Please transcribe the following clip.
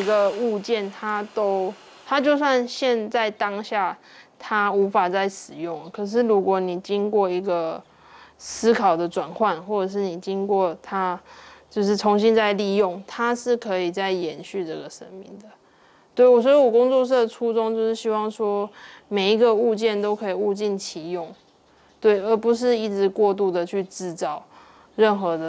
个物件它就算现在当下它无法再使用，可是如果你经过一个思考的转换，或者是你经过它就是重新再利用，它是可以再延续这个生命的。对，所以我工作室的初衷就是希望说每一个物件都可以物尽其用，对，而不是一直过度的去制造任何的